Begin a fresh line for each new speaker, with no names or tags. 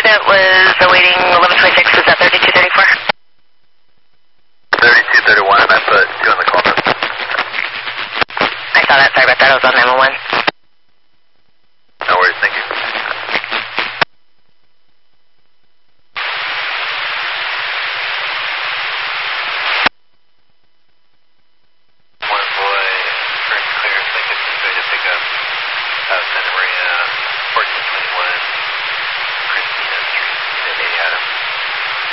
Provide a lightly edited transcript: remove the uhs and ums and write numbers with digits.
that was awaiting 1126, was that 3234?
3231, and I put 2 in the call notes.
I saw that, sorry about that, I was on 911.
No worries, thank you. One boy, very clear, think it's easy to pick up Santa Maria.